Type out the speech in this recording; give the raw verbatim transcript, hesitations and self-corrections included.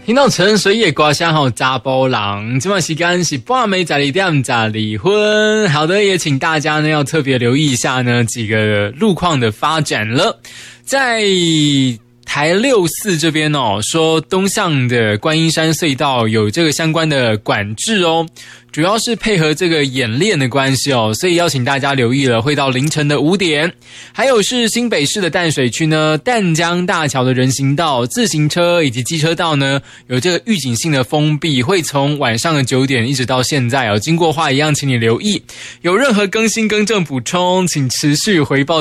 听到沉水夜刮香还有查甫人，今晚时间是半暝十二点十二分。好的，也请大家呢要特别留意一下呢几个路况的发展了。在台六四这边哦，说东向的观音山隧道有这个相关的管制哦，主要是配合这个演练的关系哦，所以邀请大家留意了，会到凌晨的五点。还有是新北市的淡水区呢，淡江大桥的人行道、自行车以及机车道呢，有这个预警性的封闭，会从晚上的九点一直到现在哦。经过话一样，请你留意。有任何更新更正补充，请持续回报